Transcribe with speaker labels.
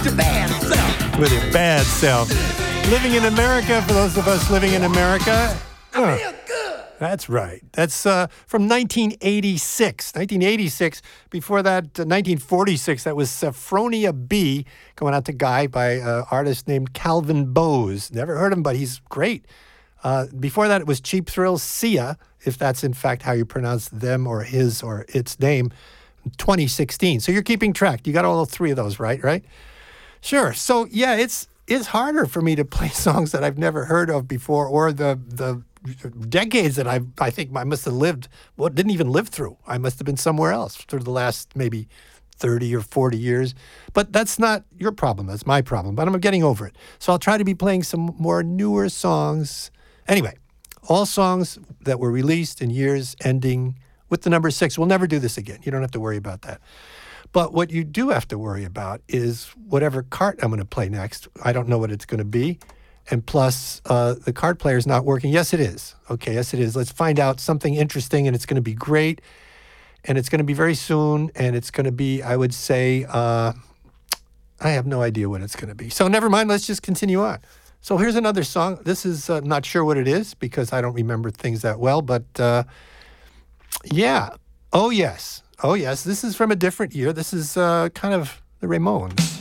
Speaker 1: With your bad self. Living in America, for those of us living in America. That's right. That's from 1986. 1986. Before that, 1946, that was Sophronia B, going out to Guy by an artist named Calvin Bose. Never heard of him, but he's great. Before that, it was Cheap Thrills, Sia, if that's in fact how you pronounce them or his or its name, 2016. So you're keeping track. You got all three of those right? Sure. So, yeah, it's harder for me to play songs that I've never heard of before, or the decades that I think I must have lived, well, didn't even live through. I must have been somewhere else through the last maybe 30 or 40 years. But that's not your problem. That's my problem. But I'm getting over it. So I'll try to be playing some more newer songs. Anyway, all songs that were released in years ending with the number 6. We'll never do this again. You don't have to worry about that. But what you do have to worry about is whatever cart I'm going to play next. I don't know what it's going to be. And plus, the card player is not working. Yes, it is. Okay, yes, it is. Let's find out something interesting, and it's going to be great. And it's going to be very soon. And it's going to be, I would say, I have no idea what it's going to be. So never mind. Let's just continue on. So here's another song. This is not sure what it is because I don't remember things that well. But yeah. Oh, yes. Oh, yes. This is from a different year. This is kind of the Ramones.